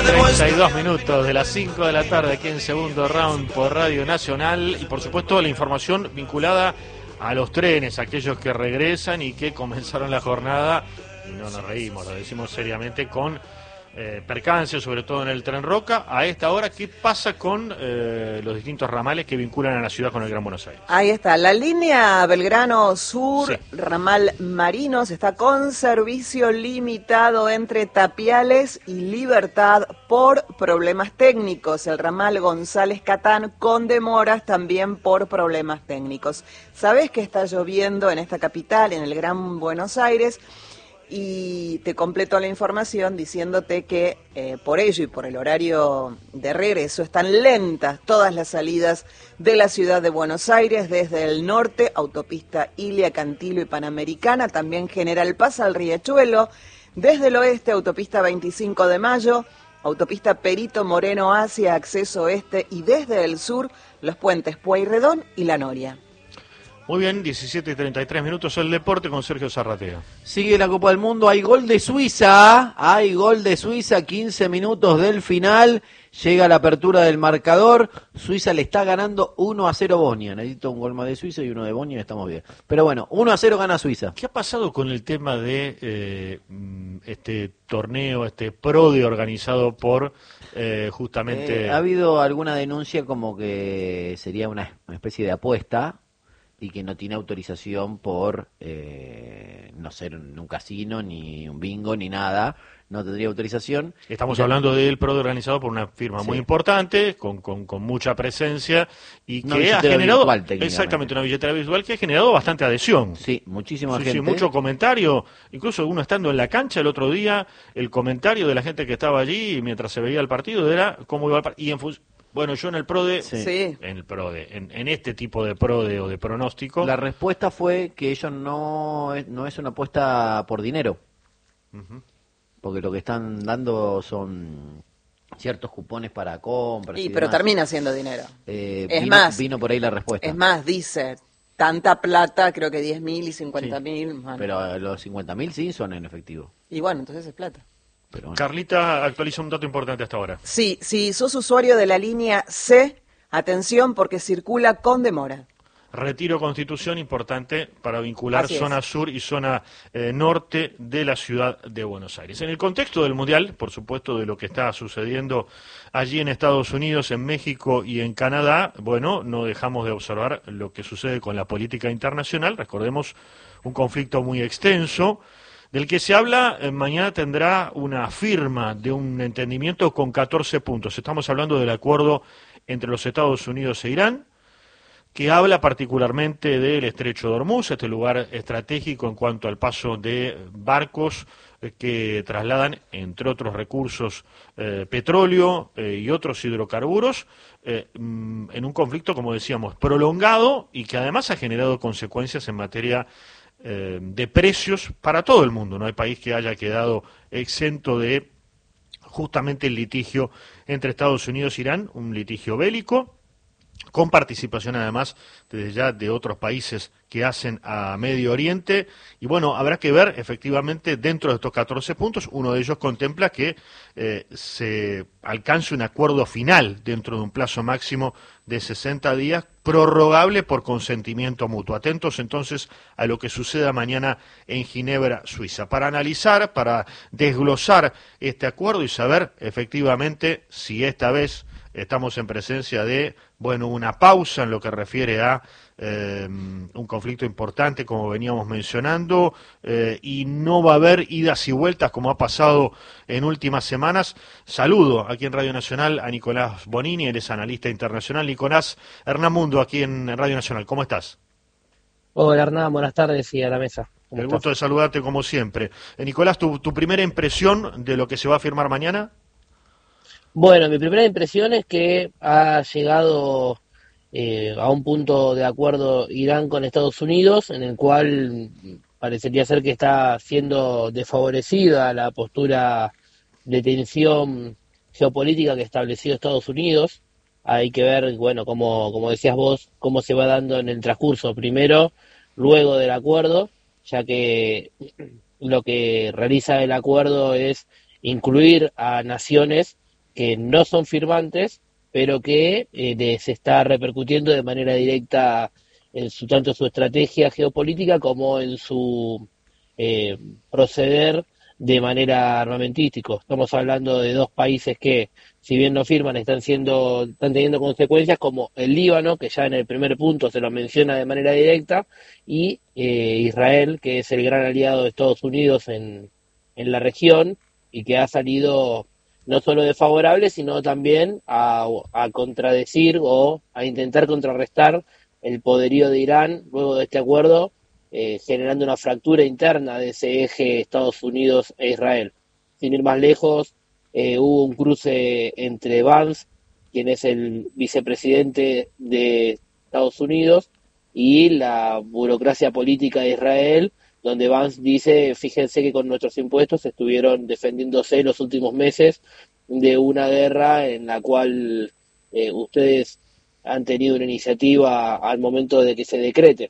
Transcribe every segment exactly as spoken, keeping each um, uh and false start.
treinta y dos minutos de las cinco de la tarde aquí en Segundo Round por Radio Nacional y por supuesto la información vinculada a los trenes, aquellos que regresan y que comenzaron la jornada, y no nos reímos, lo decimos seriamente, con eh, percances, sobre todo en el Tren Roca. A esta hora, ¿qué pasa con eh, los distintos ramales que vinculan a la ciudad con el Gran Buenos Aires? Ahí está, la línea Belgrano Sur, Sí. ramal Marinos, está con servicio limitado entre Tapiales y Libertad por problemas técnicos. El ramal González Catán con demoras también por problemas técnicos. Sabés que está lloviendo en esta capital, en el Gran Buenos Aires, y te completo la información diciéndote que eh, por ello y por el horario de regreso están lentas todas las salidas de la ciudad de Buenos Aires desde el norte, autopista Ilia, Cantilo y Panamericana, también General Paz al Riachuelo, desde el oeste, autopista veinticinco de mayo, autopista Perito Moreno hacia acceso oeste y desde el sur los puentes Pueyrredón y La Noria. Muy bien, diecisiete y treinta y tres minutos el deporte con Sergio Zarratea. Sigue la Copa del Mundo, hay gol de Suiza, hay gol de Suiza, quince minutos del final, llega la apertura del marcador, Suiza le está ganando uno a cero Bosnia, necesito un gol más de Suiza y uno de Bosnia y estamos bien. Pero bueno, uno a cero gana Suiza. ¿Qué ha pasado con el tema de eh, este torneo, este PRODE organizado por eh, justamente... Eh, ha habido alguna denuncia como que sería una, una especie de apuesta y que no tiene autorización por eh, no ser un casino, ni un bingo, ni nada, no tendría autorización. Estamos ya, hablando del PRODE organizado por una firma sí. muy importante, con, con, con mucha presencia, y Una que ha billetera generado, virtual, exactamente, una billetera virtual que ha generado bastante adhesión. Sí, muchísima Sí, gente. sí, mucho comentario, incluso uno estando en la cancha el otro día, el comentario de la gente que estaba allí mientras se veía el partido era cómo iba el partido, y en función... Bueno, yo en el PRODE, Sí. Sí. en el PRODE, en, en este tipo de PRODE o de pronóstico... La respuesta fue que ellos no es, no es una apuesta por dinero, Uh-huh. porque lo que están dando son ciertos cupones para compras. Y, y pero demás. termina siendo dinero. Eh, Es vino, más, vino por ahí la respuesta. Es más, dice, tanta plata, creo que diez mil y cincuenta mil. Sí, pero los cincuenta mil sí son en efectivo. Y bueno, entonces es plata. Pero bueno. Carlita actualiza un dato importante hasta ahora. Sí, si sos usuario de la línea C, atención porque circula con demora. Retiro Constitución, importante para vincular Así es. zona sur y zona eh, norte de la ciudad de Buenos Aires. En el contexto del Mundial, por supuesto, de lo que está sucediendo allí en Estados Unidos, en México y en Canadá, bueno, no dejamos de observar lo que sucede con la política internacional. Recordemos un conflicto muy extenso, del que se habla, eh, mañana tendrá una firma de un entendimiento con catorce puntos. Estamos hablando del acuerdo entre los Estados Unidos e Irán, que habla particularmente del Estrecho de Hormuz, este lugar estratégico en cuanto al paso de barcos eh, que trasladan, entre otros recursos, eh, petróleo eh, y otros hidrocarburos, eh, mm, en un conflicto, como decíamos, prolongado y que además ha generado consecuencias en materia eh, de precios para todo el mundo. No hay país que haya quedado exento de justamente el litigio entre Estados Unidos e Irán, un litigio bélico, con participación además desde ya de otros países que hacen a Medio Oriente, y bueno, habrá que ver efectivamente dentro de estos catorce puntos, uno de ellos contempla que eh, se alcance un acuerdo final dentro de un plazo máximo de sesenta días, prorrogable por consentimiento mutuo. Atentos entonces a lo que suceda mañana en Ginebra, Suiza, para analizar, para desglosar este acuerdo y saber efectivamente si esta vez estamos en presencia de, bueno, una pausa en lo que refiere a eh, un conflicto importante, como veníamos mencionando, eh, y no va a haber idas y vueltas como ha pasado en últimas semanas. Saludo aquí en Radio Nacional a Nicolás Bonini, él es analista internacional. Nicolás, Hernán Mundo aquí en Radio Nacional, ¿cómo estás? Hola Hernán, buenas tardes y a la mesa. El estás? Gusto de saludarte como siempre. Eh, Nicolás, ¿tu, tu primera impresión de lo que se va a firmar mañana? Bueno, mi primera impresión es que ha llegado eh, a un punto de acuerdo Irán con Estados Unidos, en el cual parecería ser que está siendo desfavorecida la postura de tensión geopolítica que estableció Estados Unidos. Hay que ver, bueno, como, como decías vos, cómo se va dando en el transcurso, primero, luego del acuerdo, ya que lo que realiza el acuerdo es incluir a naciones que no son firmantes, pero que eh, les está repercutiendo de manera directa en su tanto su estrategia geopolítica como en su eh, proceder de manera armamentístico. Estamos hablando de dos países que, si bien no firman, están siendo están teniendo consecuencias, como el Líbano, que ya en el primer punto se lo menciona de manera directa, y eh, Israel, que es el gran aliado de Estados Unidos en, en la región, y que ha salido no solo desfavorable, sino también a, a contradecir o a intentar contrarrestar el poderío de Irán luego de este acuerdo, eh, generando una fractura interna de ese eje Estados Unidos e Israel. Sin ir más lejos, eh, hubo un cruce entre Vance, quien es el vicepresidente de Estados Unidos, y la burocracia política de Israel, donde Vance dice, fíjense que con nuestros impuestos estuvieron defendiéndose los últimos meses de una guerra en la cual eh, ustedes han tenido una iniciativa al momento de que se decrete.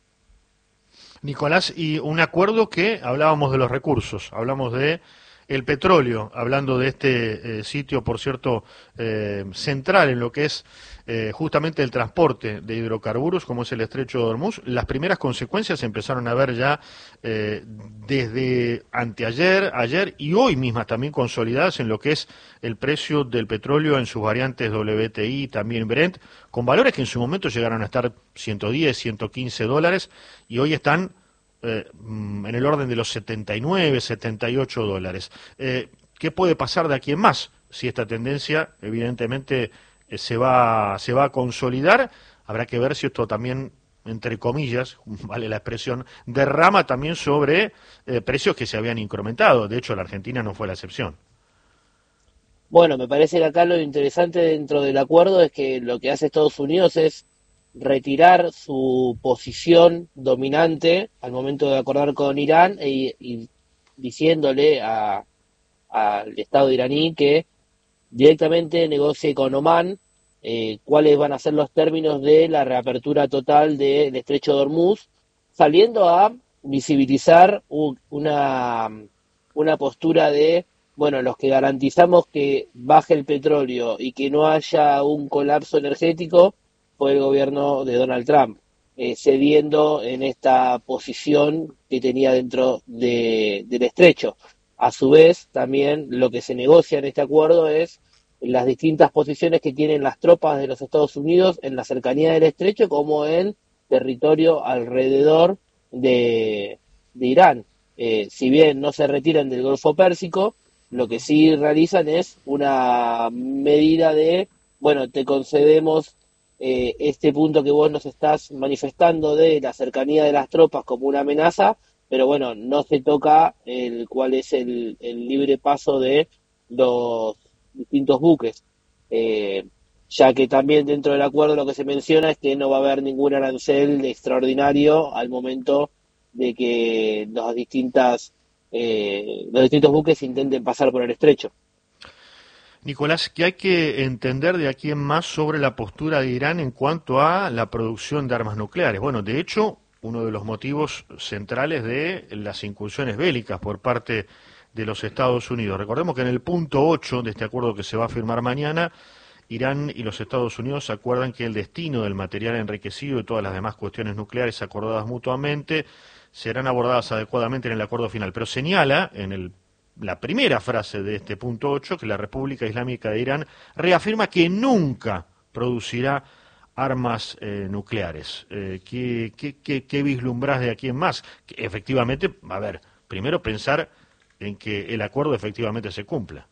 Nicolás, y un acuerdo que hablábamos de los recursos, hablamos de el petróleo, hablando de este eh, sitio, por cierto, eh, central en lo que es eh, justamente el transporte de hidrocarburos, como es el Estrecho de Hormuz. Las primeras consecuencias se empezaron a ver ya eh, desde anteayer, ayer y hoy mismas también consolidadas en lo que es el precio del petróleo en sus variantes W T I, también Brent, con valores que en su momento llegaron a estar ciento diez, ciento quince dólares y hoy están Eh, en el orden de los setenta y nueve, setenta y ocho dólares. Eh, ¿Qué puede pasar de aquí en más? Si esta tendencia, evidentemente, eh, se va, se va a consolidar, habrá que ver si esto también, entre comillas, vale la expresión, derrama también sobre eh, precios que se habían incrementado. De hecho, la Argentina no fue la excepción. Bueno, me parece que acá lo interesante dentro del acuerdo es que lo que hace Estados Unidos es retirar su posición dominante al momento de acordar con Irán e, y diciéndole a, al Estado iraní que directamente negocie con Omán eh, cuáles van a ser los términos de la reapertura total del Estrecho de Hormuz, saliendo a visibilizar un, una, una postura de, bueno, los que garantizamos que baje el petróleo y que no haya un colapso energético fue el gobierno de Donald Trump, eh, cediendo en esta posición que tenía dentro de, del estrecho. A su vez, también lo que se negocia en este acuerdo es las distintas posiciones que tienen las tropas de los Estados Unidos en la cercanía del estrecho como en territorio alrededor de, de Irán. Eh, si bien no se retiran del Golfo Pérsico, lo que sí realizan es una medida de, bueno, te concedemos Eh, este punto que vos nos estás manifestando de la cercanía de las tropas como una amenaza, pero bueno, no se toca el cuál es el, el libre paso de los distintos buques, eh, ya que también dentro del acuerdo lo que se menciona es que no va a haber ningún arancel extraordinario al momento de que los distintas eh, los distintos buques intenten pasar por el estrecho. Nicolás, ¿qué hay que entender de aquí en más sobre la postura de Irán en cuanto a la producción de armas nucleares? Bueno, de hecho, uno de los motivos centrales de las incursiones bélicas por parte de los Estados Unidos. Recordemos que en el punto ocho de este acuerdo que se va a firmar mañana, Irán y los Estados Unidos acuerdan que el destino del material enriquecido y todas las demás cuestiones nucleares acordadas mutuamente serán abordadas adecuadamente en el acuerdo final. Pero señala en el la primera frase de este punto ocho, que la República Islámica de Irán reafirma que nunca producirá armas eh, nucleares. Eh, ¿qué, qué, qué, ¿Qué vislumbrás de aquí en más? Que efectivamente, a ver, primero pensar en que el acuerdo efectivamente se cumpla.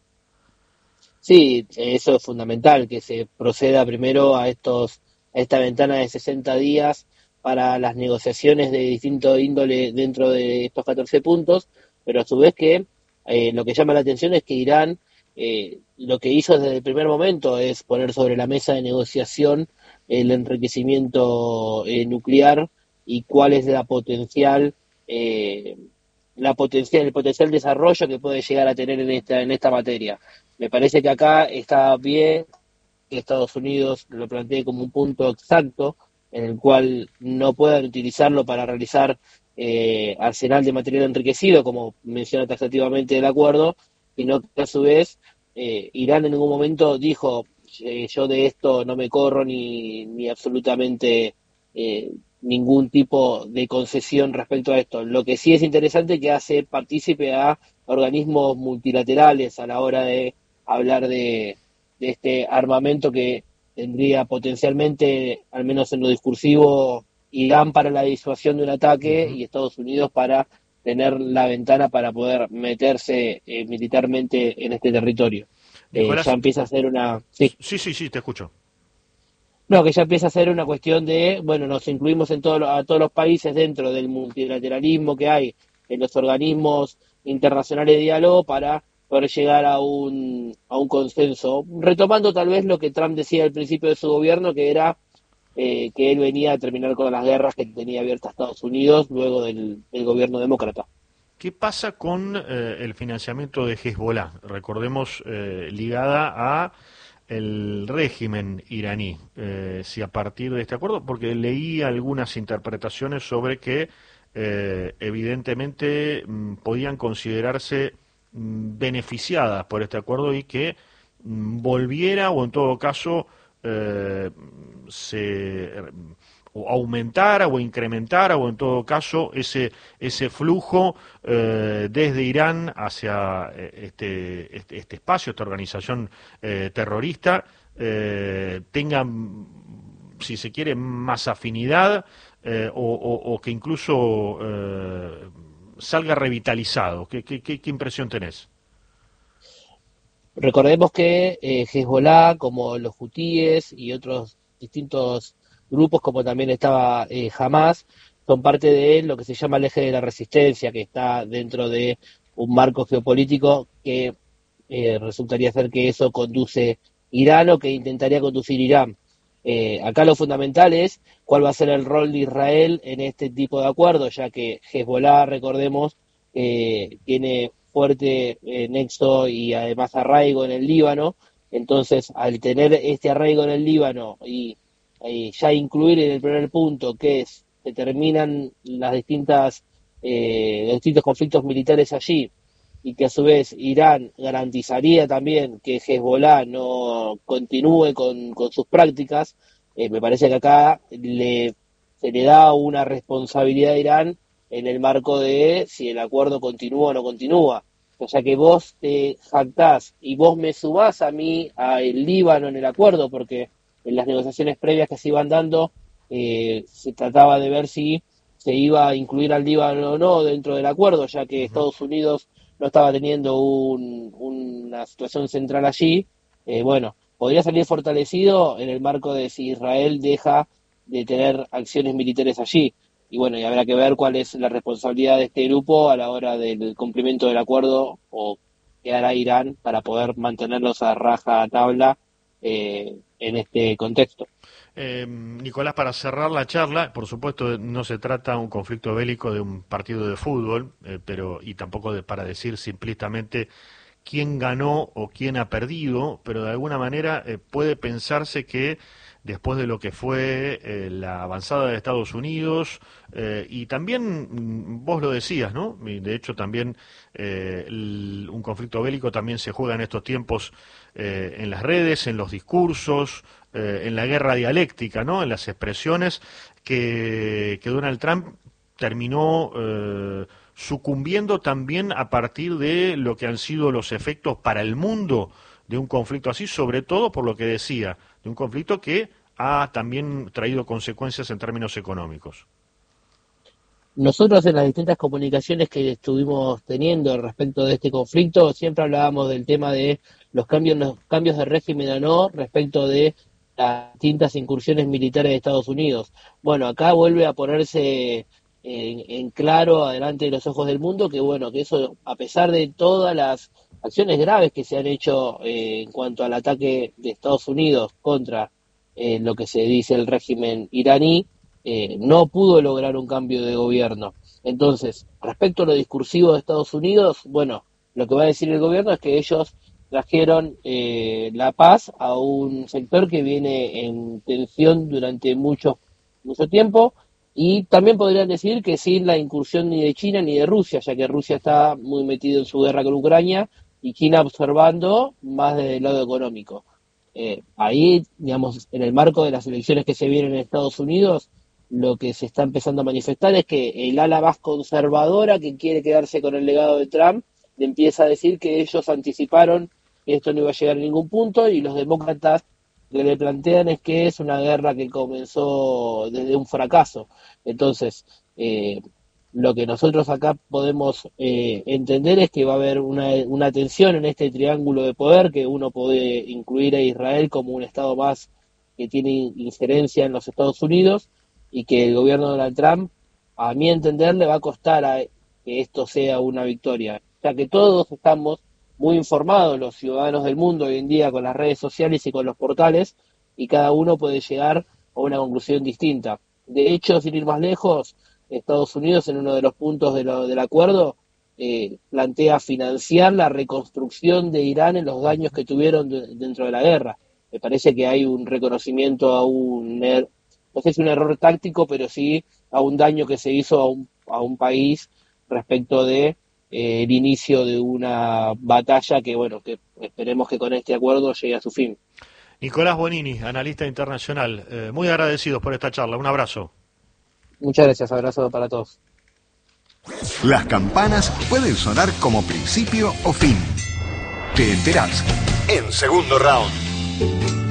Sí, eso es fundamental, que se proceda primero a estos a esta ventana de sesenta días para las negociaciones de distinto índole dentro de estos catorce puntos, pero a su vez que Eh, lo que llama la atención es que Irán eh, lo que hizo desde el primer momento es poner sobre la mesa de negociación el enriquecimiento eh, nuclear y cuál es la potencial eh, la potencial el potencial desarrollo que puede llegar a tener en esta en esta materia. Me parece que acá está bien que Estados Unidos lo plantee como un punto exacto en el cual no puedan utilizarlo para realizar Eh, arsenal de material enriquecido, como menciona taxativamente el acuerdo, sino que a su vez eh, Irán en ningún momento dijo, eh, yo de esto no me corro ni, ni absolutamente eh, ningún tipo de concesión respecto a esto. Lo que sí es interesante que hace partícipe a organismos multilaterales a la hora de hablar de, de este armamento que tendría potencialmente, al menos en lo discursivo, Irán para la disuasión de un ataque Uh-huh. y Estados Unidos para tener la ventana para poder meterse eh, militarmente en este territorio. Eh, ya Nicolás, empieza a ser una... Sí. sí, sí, sí, te escucho. No, que ya empieza a ser una cuestión de, bueno, nos incluimos en todo, a todos los países dentro del multilateralismo que hay en los organismos internacionales de diálogo para poder llegar a un, a un consenso, retomando tal vez lo que Trump decía al principio de su gobierno, que era eh, que él venía a terminar con las guerras que tenía abiertas Estados Unidos luego del, del gobierno demócrata. ¿Qué pasa con eh, el financiamiento de Hezbollah? Recordemos, eh, ligada a el régimen iraní, eh, si a partir de este acuerdo, porque leí algunas interpretaciones sobre que eh, evidentemente m, podían considerarse m, beneficiadas por este acuerdo y que m, volviera o en todo caso eh, se o aumentara o incrementara o en todo caso ese ese flujo eh, desde Irán hacia este, este, este espacio, esta organización eh, terrorista, eh, tenga, si se quiere, más afinidad eh, o, o, o que incluso eh, salga revitalizado. ¿Qué, qué, qué, qué impresión tenés? Recordemos que eh, Hezbollah, como los hutíes y otros distintos grupos, como también estaba eh, Hamas, son parte de lo que se llama el eje de la resistencia, que está dentro de un marco geopolítico que eh, resultaría ser que eso conduce Irán o que intentaría conducir Irán. Eh, acá lo fundamental es cuál va a ser el rol de Israel en este tipo de acuerdos, ya que Hezbollah, recordemos, eh, tiene fuerte eh, nexo y además arraigo en el Líbano. Entonces, al tener este arraigo en el Líbano y, y ya incluir en el primer punto que es se terminan las distintas eh, los distintos conflictos militares allí y que a su vez Irán garantizaría también que Hezbollah no continúe con, con sus prácticas, eh, me parece que acá le, se le da una responsabilidad a Irán en el marco de si el acuerdo continúa o no continúa. O sea que vos te jactás y vos me subás a mí, a el Líbano en el acuerdo, porque en las negociaciones previas que se iban dando eh, se trataba de ver si se iba a incluir al Líbano o no dentro del acuerdo, ya que Estados Unidos no estaba teniendo un, una situación central allí. Eh, bueno, podría salir fortalecido en el marco de si Israel deja de tener acciones militares allí. Y bueno, y habrá que ver cuál es la responsabilidad de este grupo a la hora del cumplimiento del acuerdo o qué hará Irán para poder mantenerlos a raja tabla eh, en este contexto. Eh, Nicolás, para cerrar la charla, por supuesto no se trata de un conflicto bélico de un partido de fútbol, eh, pero y tampoco de, para decir simplistamente quién ganó o quién ha perdido, pero de alguna manera eh, puede pensarse que después de lo que fue eh, la avanzada de Estados Unidos, eh, y también, vos lo decías, ¿no? Y de hecho también eh, el, un conflicto bélico también se juega en estos tiempos eh, en las redes, en los discursos, eh, en la guerra dialéctica, ¿no? En las expresiones que, que Donald Trump terminó eh, sucumbiendo también a partir de lo que han sido los efectos para el mundo de un conflicto así, sobre todo por lo que decía, de un conflicto que ha también traído consecuencias en términos económicos. Nosotros en las distintas comunicaciones que estuvimos teniendo respecto de este conflicto siempre hablábamos del tema de los cambios, los cambios de régimen o no respecto de las distintas incursiones militares de Estados Unidos. Bueno, acá vuelve a ponerse en, en claro adelante de los ojos del mundo que bueno, que eso a pesar de todas las acciones graves que se han hecho eh, en cuanto al ataque de Estados Unidos contra eh, lo que se dice el régimen iraní, eh, no pudo lograr un cambio de gobierno. Entonces, respecto a lo discursivo de Estados Unidos, bueno, lo que va a decir el gobierno es que ellos trajeron eh, la paz a un sector que viene en tensión durante mucho, mucho tiempo, y también podrían decir que sin la incursión ni de China ni de Rusia, ya que Rusia está muy metido en su guerra con Ucrania, y China observando más desde el lado económico. Eh, ahí, digamos, en el marco de las elecciones que se vienen en Estados Unidos, lo que se está empezando a manifestar es que el ala más conservadora, que quiere quedarse con el legado de Trump, le empieza a decir que ellos anticiparon que esto no iba a llegar a ningún punto, y los demócratas lo que le plantean es que es una guerra que comenzó desde un fracaso. Entonces, eh, lo que nosotros acá podemos eh, entender es que va a haber una, una tensión en este triángulo de poder, que uno puede incluir a Israel como un estado más que tiene injerencia en los Estados Unidos, y que el gobierno de Donald Trump, a mi entender, le va a costar a que esto sea una victoria, ya que todos estamos muy informados, los ciudadanos del mundo hoy en día, con las redes sociales y con los portales, y cada uno puede llegar a una conclusión distinta. De hecho, sin ir más lejos, Estados Unidos, en uno de los puntos de lo, del acuerdo, eh, plantea financiar la reconstrucción de Irán en los daños que tuvieron de, dentro de la guerra. Me parece que hay un reconocimiento a un, er, no sé si un error táctico, pero sí a un daño que se hizo a un, a un país respecto de eh, el inicio de una batalla que, bueno, que esperemos que con este acuerdo llegue a su fin. Nicolás Bonini, analista internacional, eh, muy agradecidos por esta charla. Un abrazo. Muchas gracias, abrazo para todos. Las campanas pueden sonar como principio o fin. Te enterás en Segundo Round.